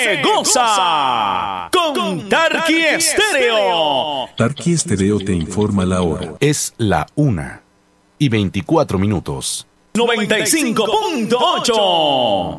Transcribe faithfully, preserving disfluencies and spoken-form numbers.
se goza con Tarqui Estéreo. Tarqui Estéreo te informa la hora. Es la una y veinticuatro minutos. noventa y cinco punto ocho.